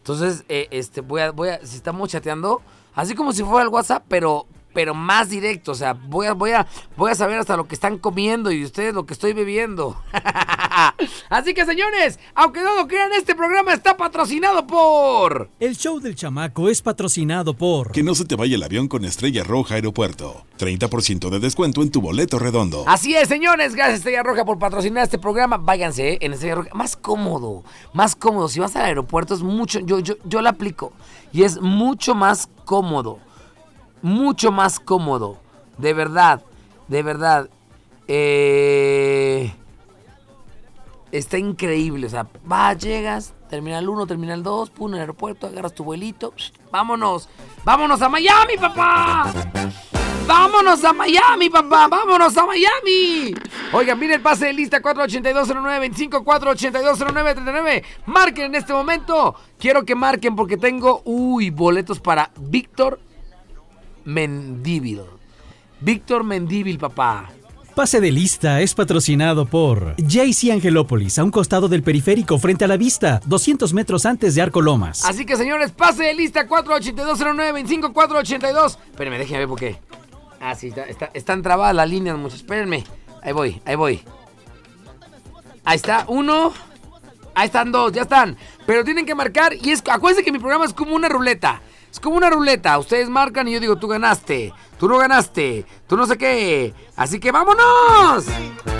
Entonces, si estamos chateando, así como si fuera el WhatsApp, pero más directo. O sea, voy a saber hasta lo que están comiendo y ustedes lo que estoy bebiendo. Así que, señores, aunque no lo crean, este programa está patrocinado por... El show del chamaco es patrocinado por... Que no se te vaya el avión con Estrella Roja Aeropuerto. 30% de descuento en tu boleto redondo. Así es, señores. Gracias, Estrella Roja, por patrocinar este programa. Váyanse, en Estrella Roja. Más cómodo. Si vas al aeropuerto es mucho... Yo la aplico. Y es mucho más cómodo. Mucho más cómodo. De verdad. Está increíble. O sea, llegas, terminal 1, terminal 2, pum, en el aeropuerto, agarras tu vuelito. ¡Vámonos! ¡Vámonos a Miami, papá! ¡Vámonos a Miami, papá! ¡Vámonos a Miami! Oigan, mire el pase de lista 4820925, 4820939. Marquen en este momento. Quiero que marquen porque tengo, boletos para Víctor Mendívil. Víctor Mendívil, papá. Pase de lista es patrocinado por JC Angelópolis, a un costado del periférico frente a la vista, 200 metros antes de Arco Lomas. Así que, señores, pase de lista 4820925, 482. Espérenme, déjenme ver por qué. Sí, están trabadas las líneas, muchachos. Espérenme. Ahí voy. Ahí está, 1. Ahí están 2, ya están. Pero tienen que marcar y acuérdense que mi programa es como una ruleta. Es como una ruleta, ustedes marcan y yo digo, tú ganaste, tú no ganaste, tú no sé qué. Así que ¡vámonos!